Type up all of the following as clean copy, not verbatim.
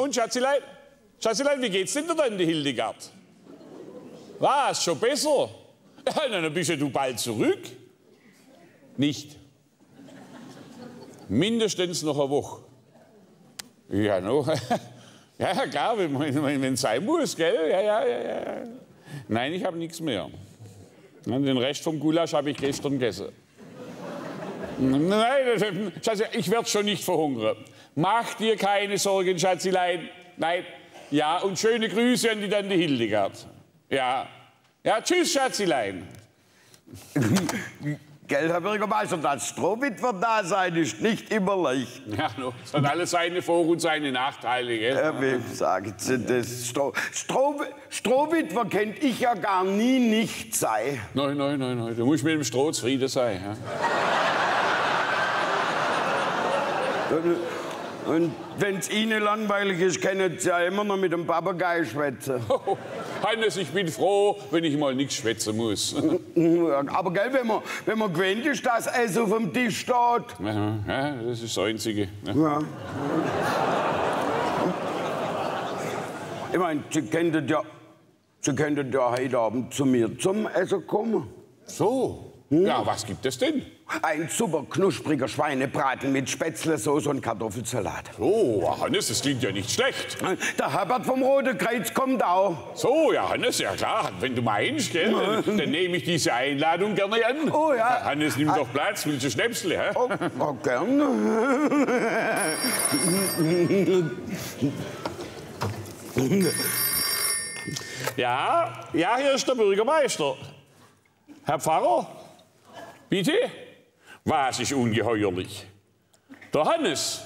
Und Schatzilein? Schatzilein, wie geht's denn der Tante Hildegard? Was, schon besser? Ja, dann bist ja du bald zurück. Nicht. Mindestens noch eine Woche. Ja, noch. Ja, klar, wenn es sein muss, gell? Ja. Nein, ich habe nichts mehr. Den Rest vom Gulasch habe ich gestern gegessen. Nein, Schatzi, ich werde schon nicht verhungern. Mach dir keine Sorgen, Schatzilein. Nein. Ja, und schöne Grüße an die Tante Hildegard. Ja. Ja, tschüss, Schatzilein. Gell, Herr Bürgermeister, das Strohwitwer-Dasein ist nicht immer leicht. Ja, no, es hat alles seine Vor- und seine Nachteile, gell? Ja, wie sagen Sie das? Strohwitwer kennt ich ja gar nie nicht sei. Nein. Du musst mit dem Stroh zufrieden sein. Ja? Und wenn's Ihnen langweilig ist, können Sie ja immer noch mit dem Papagei schwätzen. Oh, Hannes, ich bin froh, wenn ich mal nichts schwätzen muss. Aber gell, wenn man gewöhnt ist, dass es auf dem Tisch steht. Ja, das ist das Einzige. Ja. Ich meine, Sie könnten ja heute Abend zu mir zum Essen kommen. So? Ja, was gibt es denn? Ein super knuspriger Schweinebraten mit Spätzlesauce und Kartoffelsalat. Oh, Hannes, das klingt ja nicht schlecht. Der Herbert vom Roten Kreuz kommt auch. So, ja, Hannes, ja klar, wenn du meinst, gell, dann nehme ich diese Einladung gerne an. Oh ja. Hannes, nimm doch Platz, willst du Schnäpsel, hä? Oh, gerne. Ja, hier ist der Bürgermeister. Herr Pfarrer, bitte? Was ist ungeheuerlich? Der Hannes.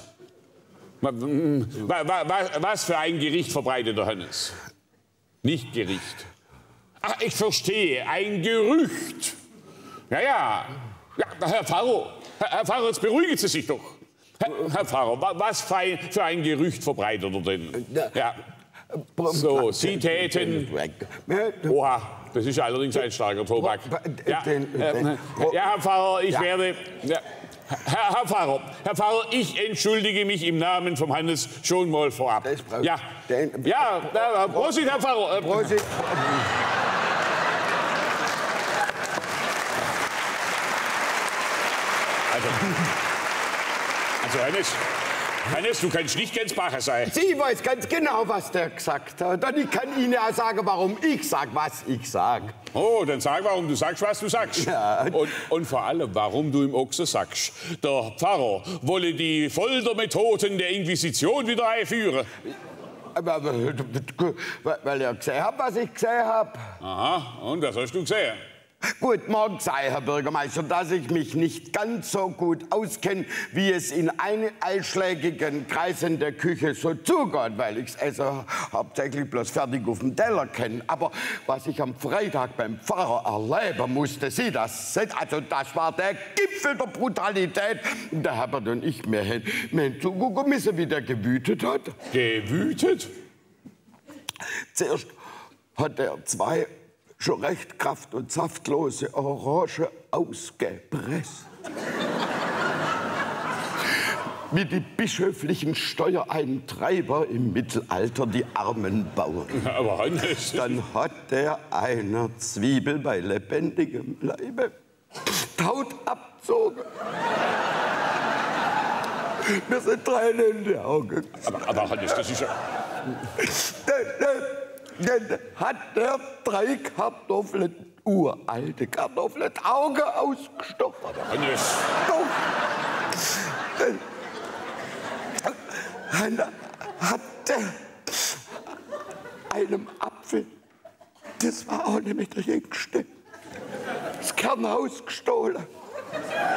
Was für ein Gericht verbreitet der Hannes? Nicht Gericht. Ach, ich verstehe, ein Gerücht. Ja, Herr Pfarrer, jetzt beruhigen Sie sich doch. Herr Pfarrer, was für ein Gerücht verbreitet er denn? Ja. So, Sie täten... Oha, das ist allerdings ein starker Tobak. Ja, Herr Pfarrer, ich werde... Ja. Herr Pfarrer, ich entschuldige mich im Namen vom Hannes schon mal vorab. Ja, Prosit, Herr Pfarrer. Prosit. Also Hannes, du kannst nicht ganz Bacher sein. Sie weiß ganz genau, was der gesagt hat. Und ich kann Ihnen auch sagen, warum ich sag, was ich sag. Oh, dann sag, warum du sagst, was du sagst. Ja. Und vor allem, warum du im Ochse sagst. Der Pfarrer wolle die Foltermethoden der Inquisition wieder einführen. Weil ihr gesehen habt, was ich gesehen hab. Aha, und was hast du gesehen? Gut, mag sein, Herr Bürgermeister, dass ich mich nicht ganz so gut auskenne, wie es in einschlägigen Kreisen der Küche so zugeht, weil ich es hauptsächlich bloß fertig auf dem Teller kenne. Aber was ich am Freitag beim Pfarrer erleben musste, Sie, das war der Gipfel der Brutalität. Der Herbert und ich, wir haben zugucken müssen, wie der gewütet hat. Gewütet? Zuerst hat er 2 schon recht kraft- und saftlose Orange ausgepresst. Wie die bischöflichen Steuereintreiber im Mittelalter die armen Bauern. Aber Hannes... Dann hat der einer Zwiebel bei lebendigem Leibe Haut abzogen. Mir sind Tränen in die Augen. Aber Hannes, das ist ja... Dann hat der 3 Kartoffeln, uralte Kartoffeln, Auge ausgestochen. Hannes. Dann hat der einem Apfel, das war auch nicht mehr der jüngste, das Kern ausgestohlen.